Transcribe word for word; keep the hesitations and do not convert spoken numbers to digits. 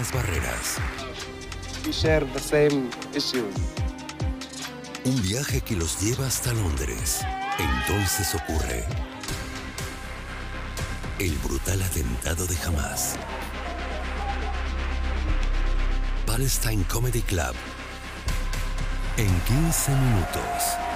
las barreras. We share the same issues. Un viaje que los lleva hasta Londres. Entonces ocurre el brutal atentado de Hamás. Palestine Comedy Club. En quince minutos.